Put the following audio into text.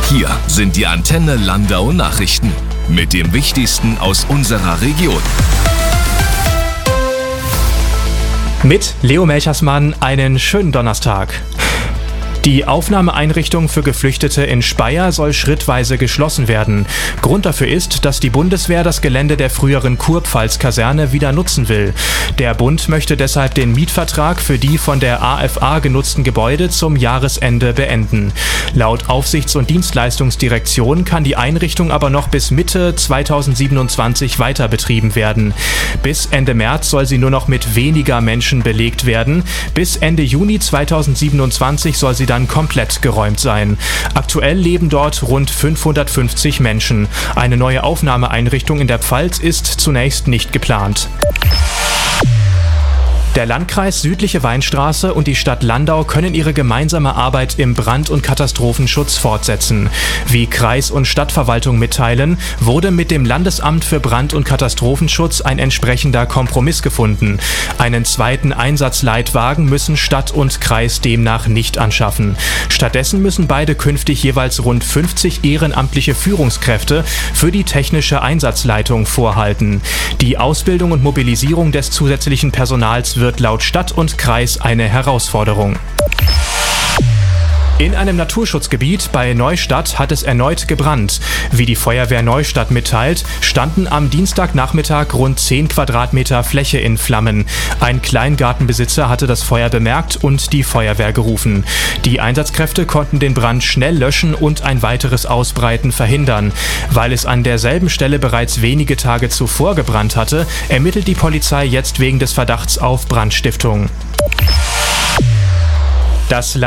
Hier sind die Antenne Landau Nachrichten mit dem Wichtigsten aus unserer Region. Mit Leo Melchersmann einen schönen Donnerstag. Die Aufnahmeeinrichtung für Geflüchtete in Speyer soll schrittweise geschlossen werden. Grund dafür ist, dass die Bundeswehr das Gelände der früheren Kurpfalz-Kaserne wieder nutzen will. Der Bund möchte deshalb den Mietvertrag für die von der AFA genutzten Gebäude zum Jahresende beenden. Laut Aufsichts- und Dienstleistungsdirektion kann die Einrichtung aber noch bis Mitte 2027 weiter betrieben werden. Bis Ende März soll sie nur noch mit weniger Menschen belegt werden. Bis Ende Juni 2027 soll sie dann komplett geräumt sein. Aktuell leben dort rund 550 Menschen. Eine neue Aufnahmeeinrichtung in der Pfalz ist zunächst nicht geplant. Der Landkreis Südliche Weinstraße und die Stadt Landau können ihre gemeinsame Arbeit im Brand- und Katastrophenschutz fortsetzen. Wie Kreis- und Stadtverwaltung mitteilen, wurde mit dem Landesamt für Brand- und Katastrophenschutz ein entsprechender Kompromiss gefunden. Einen zweiten Einsatzleitwagen müssen Stadt und Kreis demnach nicht anschaffen. Stattdessen müssen beide künftig jeweils rund 50 ehrenamtliche Führungskräfte für die technische Einsatzleitung vorhalten. Die Ausbildung und Mobilisierung des zusätzlichen Personals wird laut Stadt und Kreis eine Herausforderung. In einem Naturschutzgebiet bei Neustadt hat es erneut gebrannt. Wie die Feuerwehr Neustadt mitteilt, standen am Dienstagnachmittag rund 10 Quadratmeter Fläche in Flammen. Ein Kleingartenbesitzer hatte das Feuer bemerkt und die Feuerwehr gerufen. Die Einsatzkräfte konnten den Brand schnell löschen und ein weiteres Ausbreiten verhindern. Weil es an derselben Stelle bereits wenige Tage zuvor gebrannt hatte, ermittelt die Polizei jetzt wegen des Verdachts auf Brandstiftung. Das